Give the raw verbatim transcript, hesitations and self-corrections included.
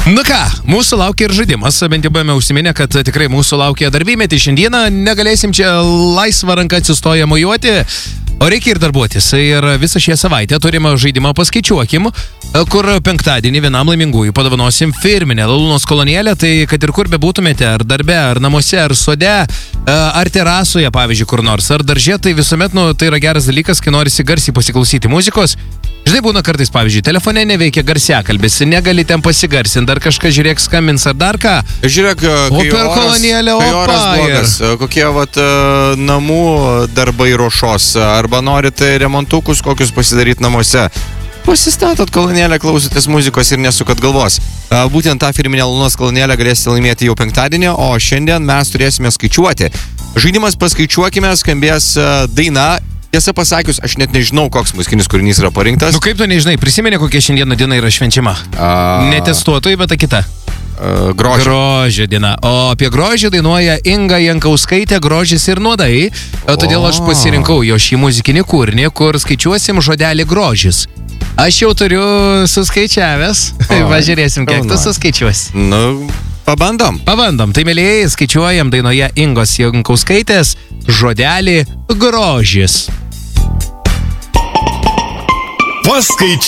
Nu ką, mūsų laukia ir žaidimas, bent jau buvome užsiminę, kad tikrai mūsų laukia darbymetį. Šiandieną negalėsim čia laisvą ranką atsistoję mojuoti, o reikia ir darbuotis. Ir visą šią savaitę turime žaidimą Paskaičiuokim, kur penktadienį vienam laimingųjų padovanosim firminę Lalunos kolonėlę. Tai kad ir kur bebūtumėte, ar darbe, ar namuose, ar sode, ar terasoje, pavyzdžiui, kur nors, ar darže, tai visuomet, nu, tai yra geras dalykas, kai norisi garsiai pasiklausyti muzikos. Žinai, būna kartais, pavyzdžiui, telefone neveikia garsiakalbis, negali ten pasigarsinti, dar kažkas, žiūrėk, skambins ar dar ką. Žiūrėk, kai o per oras, kolonėlę, kai opa, oras blogas, ir... kokie vat namų darbai ruošos, arba norite remontukus kokius pasidaryti namuose. Pasistatot kolonėlę, klausotės muzikos ir nesukat galvos. Būtent tą firminę Lalunos kolonėlę galėsite laimėti jau penktadienį, o šiandien mes turėsime skaičiuoti. Žaidimas Paskaičiuokime skambės daina. Tiesą pasakius, aš net nežinau, koks muzikinis kūrinys yra parinktas. Nu kaip tu nežinai, prisimeni, kokia šiandieną diena yra švenčiama? A... Ne testuotojai, bet ta kita. A, grožio. Grožio diena. O apie grožį dainuoja Inga Jankauskaitė, Grožis ir nuodai. O todėl aš pasirinkau jo šį muzikinį kūrinį, kur skaičiuosim žodelį grožis. Aš jau turiu suskaičiavęs. Pažiūrėsim, kiek tu suskaičiuosi. Nu, pabandom. Pabandom. Tai, mėlyjei, skaičiuojam dainoje Ingos Jankauskaitės žodelį grožis. Paskaičiuokime.